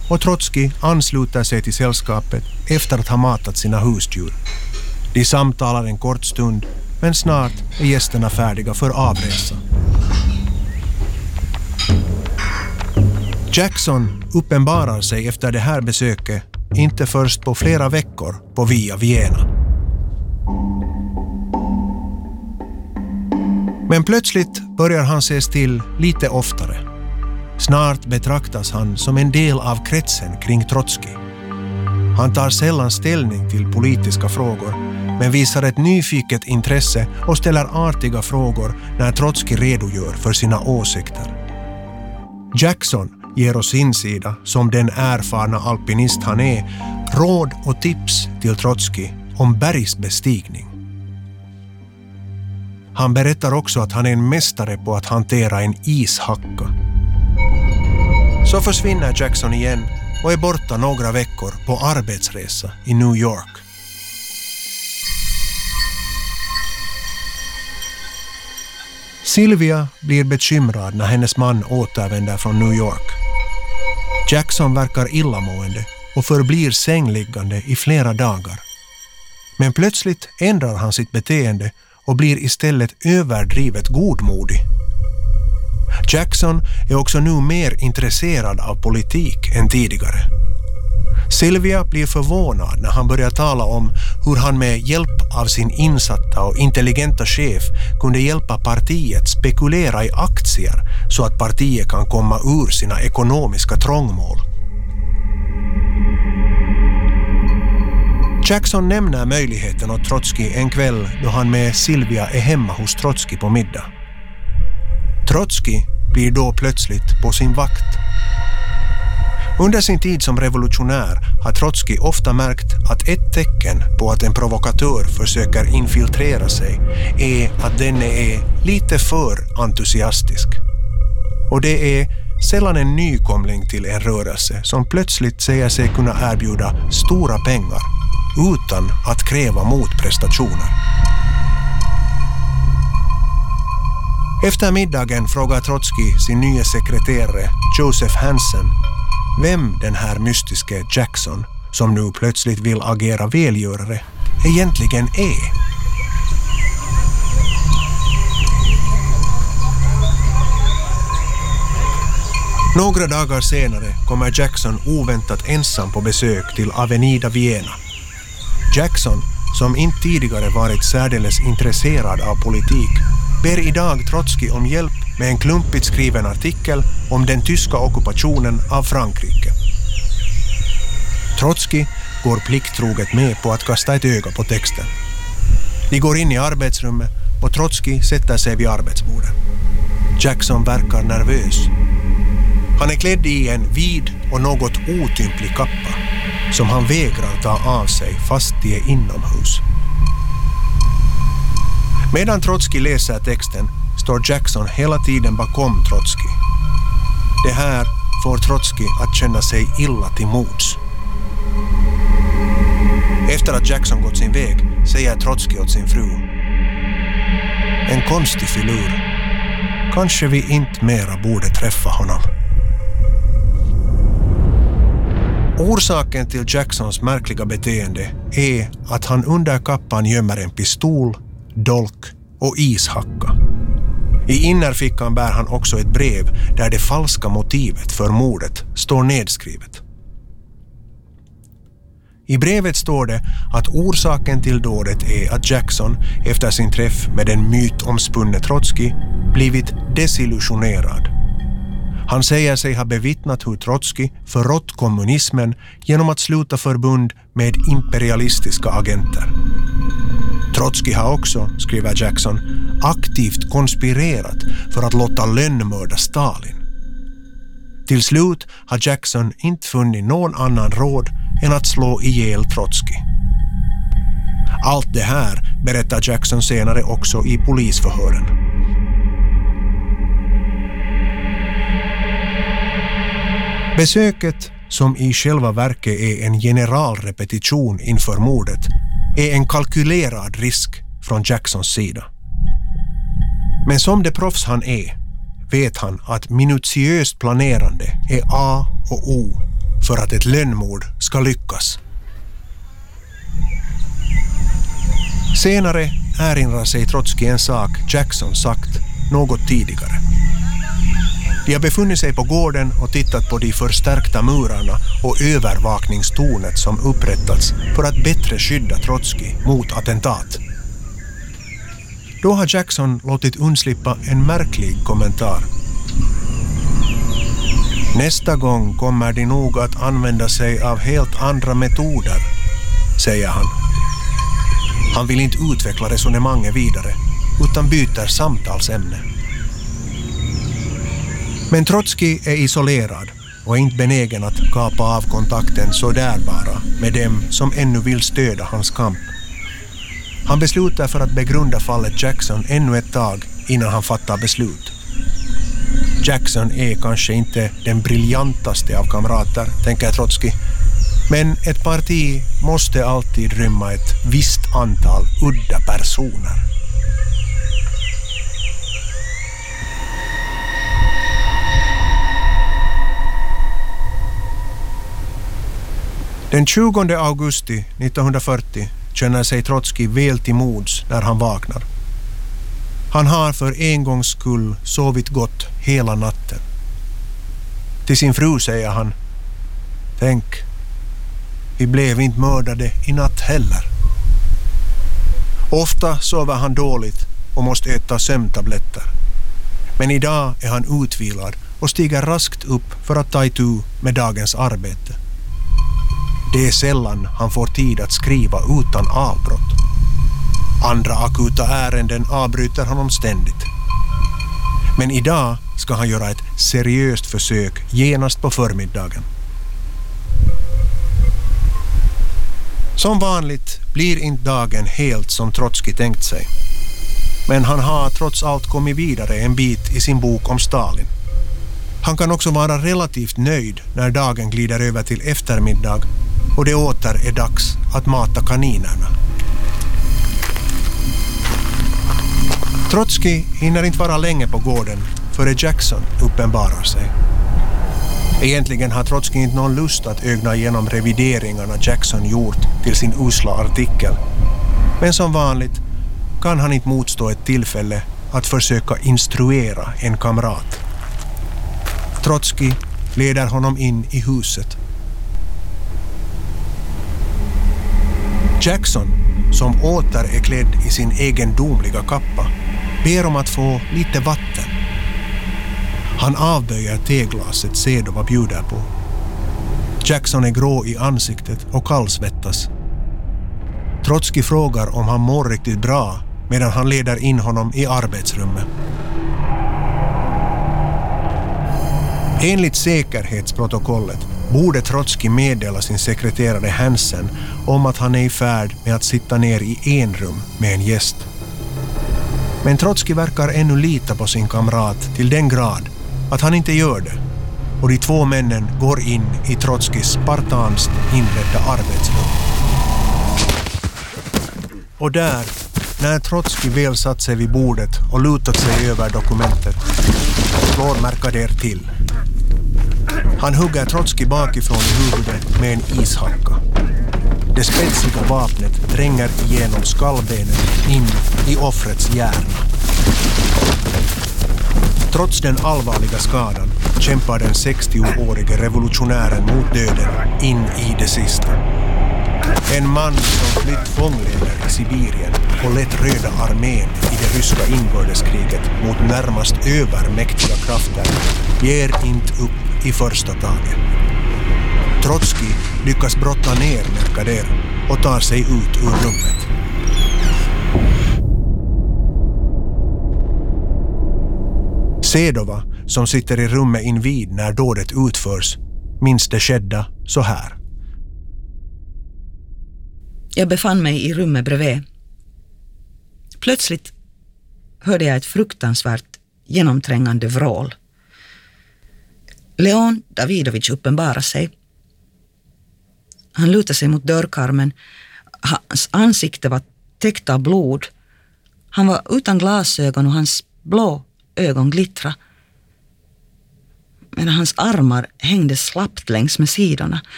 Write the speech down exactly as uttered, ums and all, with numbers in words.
och Trotskij ansluter sig till sällskapet efter att ha matat sina husdjur. De samtalar en kort stund, men snart är gästerna färdiga för avresa. Jackson uppenbarar sig efter det här besöket inte först på flera veckor på Via Vienna. Men plötsligt börjar han ses till lite oftare. Snart betraktas han som en del av kretsen kring Trotskij. Han tar sällan ställning till politiska frågor, men visar ett nyfiket intresse och ställer artiga frågor när Trotskij redogör för sina åsikter. Jackson ger oss sin sida, som den erfarna alpinist han är, råd och tips till Trotskij om bergsbestigning. Han berättar också att han är en mästare på att hantera en ishacka. Så försvinner Jackson igen och är borta några veckor på arbetsresa i New York. Sylvia blir bekymrad när hennes man återvänder från New York. Jackson verkar illamående och förblir sängliggande i flera dagar. Men plötsligt ändrar han sitt beteende och blir istället överdrivet godmodig. Jackson är också nu mer intresserad av politik än tidigare. Sylvia blir förvånad när han börjar tala om hur han med hjälp av sin insatta och intelligenta chef kunde hjälpa partiet spekulera i aktier så att partiet kan komma ur sina ekonomiska trångmål. Jackson nämner möjligheten åt Trotskij en kväll då han med Sylvia är hemma hos Trotskij på middag. Trotskij blir då plötsligt på sin vakt. Under sin tid som revolutionär har Trotskij ofta märkt att ett tecken på att en provokatör försöker infiltrera sig är att den är lite för entusiastisk. Och det är sällan en nykomling till en rörelse som plötsligt säger sig kunna erbjuda stora pengar utan att kräva motprestationer. Efter middagen frågar Trotskij sin nya sekreterare Joseph Hansen vem den här mystiske Jackson, som nu plötsligt vill agera välgörare, egentligen är. Några dagar senare kommer Jackson oväntat ensam på besök till Avenida Vienna. Jackson, som inte tidigare varit särdeles intresserad av politik, ber idag Trotskij om hjälp med en klumpigt skriven artikel om den tyska ockupationen av Frankrike. Trotskij går plikttroget med på att kasta ett öga på texten. De går in i arbetsrummet och Trotskij sätter sig vid arbetsbordet. Jackson verkar nervös. Han är klädd i en vid och något otymplig kappa som han vägrar ta av sig fast de är inomhus. Medan Trotskij läser texten står Jackson hela tiden bakom Trotskij. Det här får Trotskij att känna sig illa till mods. Efter att Jackson gått sin väg säger Trotskij åt sin fru: en konstig filur. Kanske vi inte mera borde träffa honom. Orsaken till Jacksons märkliga beteende är att han under kappan gömmer en pistol, dolk och ishacka. I innerfickan bär han också ett brev där det falska motivet för mordet står nedskrivet. I brevet står det att orsaken till dådet är att Jackson efter sin träff med den mytomspunne Trotskij blivit desillusionerad. Han säger sig ha bevittnat hur Trotskij förrått kommunismen genom att sluta förbund med imperialistiska agenter. Trotskij har också, skriver Jackson, aktivt konspirerat för att låta lönnmörda Stalin. Till slut har Jackson inte funnit någon annan råd än att slå ihjäl Trotskij. Allt det här berättar Jackson senare också i polisförhören. Besöket, som i själva verket är en generalrepetition inför mordet, är en kalkylerad risk från Jacksons sida. Men som det proffs han är, vet han att minutiöst planerande är A och O för att ett lönnmord ska lyckas. Senare erinrar sig Trotskij en sak Jackson sagt något tidigare. De har befunnit sig på gården och tittat på de förstärkta murarna och övervakningstornet som upprättats för att bättre skydda Trotskij mot attentat. Då har Jackson låtit undslippa en märklig kommentar. Nästa gång kommer de nog att använda sig av helt andra metoder, säger han. Han vill inte utveckla resonemanget vidare utan byter samtalsämne. Men Trotskij är isolerad och är inte benägen att kapa av kontakten så där bara med dem som ännu vill stödja hans kamp. Han beslutar för att begrunda fallet Jackson ännu ett tag innan han fattar beslut. Jackson är kanske inte den briljantaste av kamrater, tänker Trotskij. Men ett parti måste alltid rymma ett visst antal udda personer. Den tjugonde augusti nittonhundrafyrtio känner sig Trotskij väl till mods när han vaknar. Han har för en gångs skull sovit gott hela natten. Till sin fru säger han: tänk, vi blev inte mördade i natt heller. Ofta sover han dåligt och måste äta sömntabletter. Men idag är han utvilad och stiger raskt upp för att ta itu med dagens arbete. Det är sällan han får tid att skriva utan avbrott. Andra akuta ärenden avbryter honom ständigt. Men idag ska han göra ett seriöst försök genast på förmiddagen. Som vanligt blir inte dagen helt som Trotskij tänkt sig. Men han har trots allt kommit vidare en bit i sin bok om Stalin. Han kan också vara relativt nöjd när dagen glider över till eftermiddag och det åter är dags att mata kaninerna. Trotskij hinner inte vara länge på gården före Jackson uppenbarar sig. Egentligen har Trotskij inte någon lust att ögna igenom revideringarna Jackson gjort till sin usla artikel. Men som vanligt kan han inte motstå ett tillfälle att försöka instruera en kamrat. Trotskij leder honom in i huset. Jackson, som åter är klädd i sin egendomliga kappa, ber om att få lite vatten. Han avböjer teglaset Sedova bjuder på. Jackson är grå i ansiktet och kallsvettas. Trotskij frågar om han mår riktigt bra medan han leder in honom i arbetsrummet. Enligt säkerhetsprotokollet borde Trotskij meddela sin sekreterare Hansen om att han är i färd med att sitta ner i en rum med en gäst. Men Trotskij verkar ännu lita på sin kamrat till den grad att han inte gör det, och de två männen går in i Trotskijs spartanskt inredda arbetsrum. Och där, när Trotskij väl satt sig vid bordet och lutat sig över dokumentet, slår Mercader till. Han hugger Trotskij bakifrån i huvudet med en ishacka. Det spetsiga vapnet tränger igenom skallbenet in i offrets hjärna. Trots den allvarliga skadan kämpar den sextioårige revolutionären mot döden in i det sista. En man som flytt fångläger i Sibirien och lett Röda armén i det ryska inbördeskriget mot närmast övermäktiga krafter ger inte upp i första taget. Trotskij lyckas brotta ner Mercader och tar sig ut ur rummet. Sedova, som sitter i rummet invid när dådet utförs, minns det skedda så här. Jag befann mig i rummet bredvid. Plötsligt hörde jag ett fruktansvärt genomträngande vrål. Leon Davidovich uppenbarade sig. Han lutade sig mot dörrkarmen. Hans ansikte var täckt av blod. Han var utan glasögon och hans blå ögon glittrade. medan hans armar hängde slappt längs med sidorna